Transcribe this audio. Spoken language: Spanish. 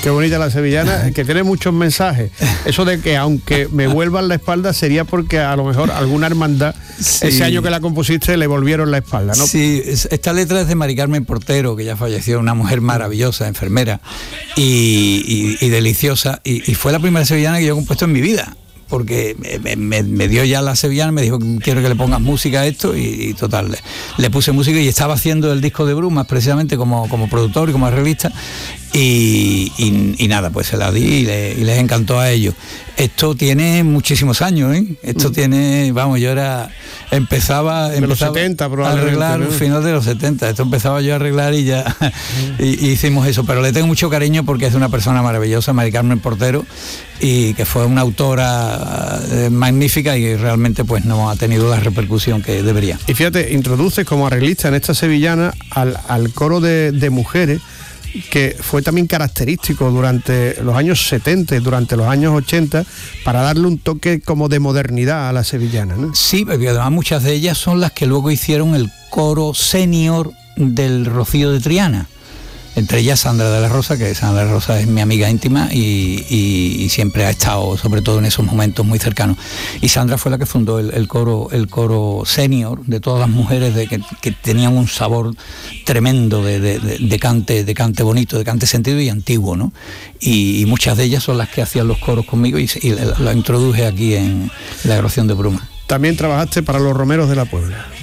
Qué bonita la sevillana, que tiene muchos mensajes. Eso de que aunque me vuelvan la espalda sería porque a lo mejor alguna hermandad, sí, ese año que la compusiste, le volvieron la espalda, ¿no? Sí, esta letra es de Mari Carmen Portero, que ya falleció, una mujer maravillosa, enfermera y deliciosa, y fue la primera sevillana que yo he compuesto en mi vida, porque me dio ya la sevillana, me dijo, quiero que le pongas música a esto, y total, le puse música, y estaba haciendo el disco de Brumas precisamente como productor y como arreglista, y nada, pues se la di y les encantó a ellos. Esto tiene muchísimos años, ¿eh? Esto tiene, vamos, yo empezaba de los 70 probablemente, a arreglar, ¿no? Final de los 70, esto empezaba yo a arreglar y ya y hicimos eso, pero le tengo mucho cariño porque es una persona maravillosa, Mari Carmen Portero, y que fue una autora magnífica, y realmente pues no ha tenido la repercusión que debería. Y fíjate, introduces como arreglista en esta sevillana al coro de mujeres, que fue también característico durante los años 70 y durante los años 80, para darle un toque como de modernidad a la sevillana, ¿no? Sí, porque además muchas de ellas son las que luego hicieron el coro senior del Rocío de Triana. Entre ellas Sandra de la Rosa, que Sandra de la Rosa es mi amiga íntima y siempre ha estado, sobre todo en esos momentos, muy cercano. Y Sandra fue la que fundó el coro senior de todas las mujeres que tenían un sabor tremendo de cante bonito, de cante sentido y antiguo, ¿no? Y muchas de ellas son las que hacían los coros conmigo, y la introduje aquí en la grabación de Bruma. También trabajaste para los Romeros de la Puebla.